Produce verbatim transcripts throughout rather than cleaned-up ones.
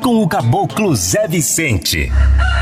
com o Caboclo Zé Vicente.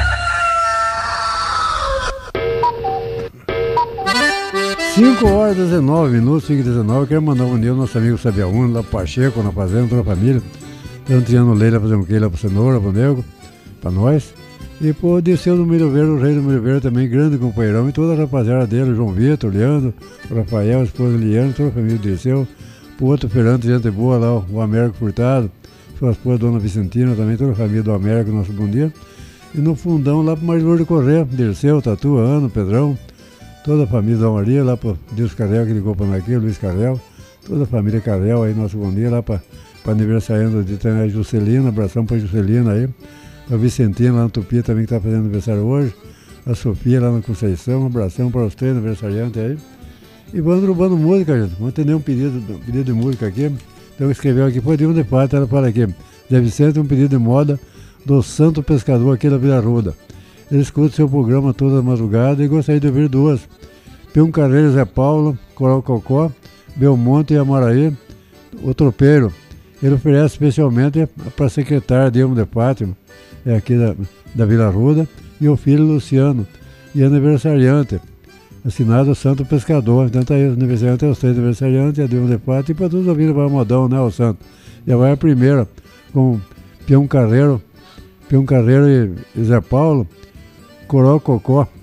cinco horas e dezenove minutos, cinco e dezenove. Quero mandar um dia ao nosso amigo Sabiaúna, lá pro Pacheco, na fazenda, toda a família. Estão tirando leite, fazendo um queijo lá pro Cenoura, pro Nego, pra nós. E pô, desceu do Milho Verde, o rei do Milho Verde também, grande companheirão. E toda a rapaziada dele, o João Vitor, o Leandro, o Rafael, a esposa Liane, toda a família desceu. Pro outro Ferrante, gente boa lá, o Américo Furtado, sua esposa Dona Vicentina também, toda a família do Américo, nosso bom dia. E no fundão lá pro Marjorie Corrêa, Dirceu, Tatu, Ana, Pedrão. Toda a família da Maria, lá para Deus Carel, que ligou para aqui, Luiz Carel, toda a família Carel aí, nosso bom dia, lá para aniversariando de a Juscelina, abração para a Juscelina aí, a Vicentina lá no Tupi também que está fazendo aniversário hoje, a Sofia lá na Conceição, um abração para os três aniversariantes aí. E vamos derrubando música, gente, vamos atender um pedido, um pedido de música aqui, então escreveu aqui, pode ir um de parte, ela fala aqui, Zé Vicente, um pedido de moda do Santo Pescador aqui da Vila Ruda. Ele escuta seu programa toda a madrugada e gostaria de ouvir duas. Pium Carreiro, Zé Paulo, Coral Cocó, Belmonte e Amaraí, o tropeiro. Ele oferece especialmente para a secretária Dilma de Fátima, é aqui da, da Vila Ruda, e o filho Luciano, e aniversariante, assinado Santo Pescador. Então tá aí, os aniversariantes, os três aniversariantes, a Dilma de Fátima, e para todos ouvirem vai modão, né, o Santo. Já vai a primeira, com Pium Carreiro, Pium Carreiro e, e Zé Paulo, Coral Cocó.